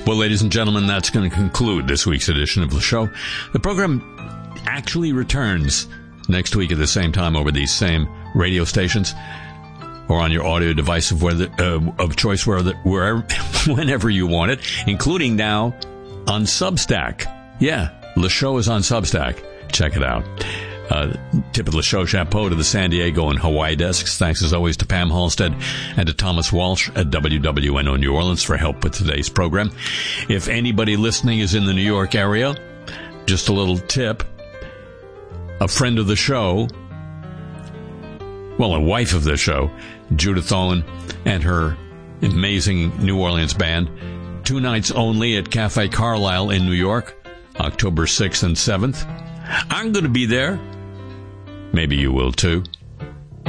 Well, ladies and gentlemen, that's going to conclude this week's edition of the show. The program actually returns next week at the same time over these same radio stations or on your audio device of choice, wherever, whenever you want it, including now on Substack. Yeah, the show is on Substack. Check it out. Tip of the show chapeau to the San Diego and Hawaii desks. Thanks as always to Pam Halstead and to Thomas Walsh at WWNO New Orleans for help with today's program. If anybody listening is in the New York area, just a little tip. A friend of the show, well, a wife of the show, Judith Owen and her amazing New Orleans band, 2 nights only at Cafe Carlisle in New York, October 6th and 7th. I'm going to be there. Maybe you will too.